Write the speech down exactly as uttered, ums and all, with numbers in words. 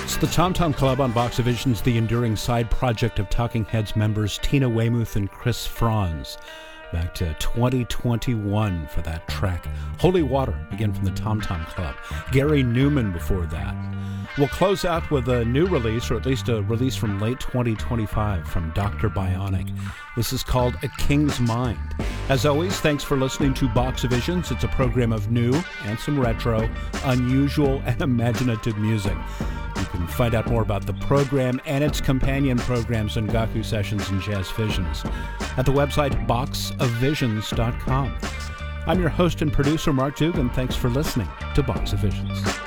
It's the Tom Tom Club on Box of Visions, the enduring side project of Talking Heads members Tina Weymouth and Chris Franz. Back to twenty twenty-one for that track. Holy Water, again from the Tom Tom Club. Gary Newman before that. We'll close out with a new release, or at least a release from late twenty twenty-five from Doctor Bionic. This is called A King's Mind. As always, thanks for listening to Box of Visions. It's a program of new and some retro, unusual and imaginative music. You can find out more about the program and its companion programs on Gaku Sessions and Jazz Visions at the website box of visions dot com. I'm your host and producer, Mark Dugan. Thanks for listening to Box of Visions.